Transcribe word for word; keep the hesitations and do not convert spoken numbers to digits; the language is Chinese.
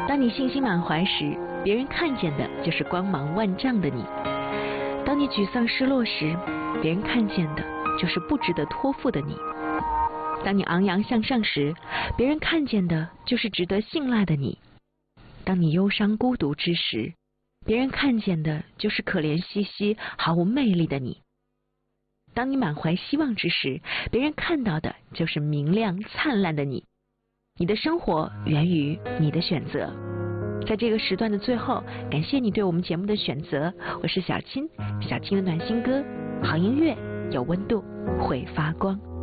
当你信心满怀时，别人看见的就是光芒万丈的你；当你沮丧失落时，别人看见的就是不值得托付的你；当你昂扬向上时，别人看见的就是值得信赖的你；当你忧伤孤独之时，别人看见的就是可怜兮兮、毫无魅力的你；当你满怀希望之时，别人看到的就是明亮灿烂的你。你的生活源于你的选择。在这个时段的最后，感谢你对我们节目的选择，我是小青，小青的暖心歌，好音乐有温度，会发光。